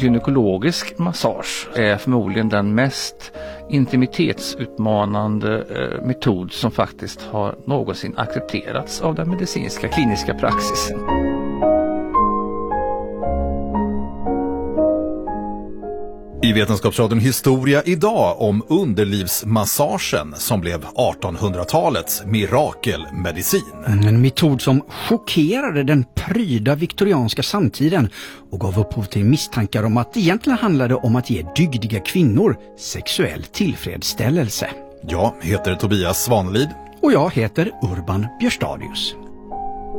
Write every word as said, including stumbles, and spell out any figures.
gynekologisk massage är förmodligen den mest intimitetsutmanande eh, metod som faktiskt har någonsin accepterats av den medicinska kliniska praxisen. I Vetenskapsradion Historia idag om underlivsmassagen som blev artonhundratalets mirakelmedicin. En metod som chockerade den pryda viktorianska samtiden och gav upphov till misstankar om att det egentligen handlade om att ge dygdiga kvinnor sexuell tillfredsställelse. Jag heter Tobias Svanelid. Och jag heter Urban Björstadius.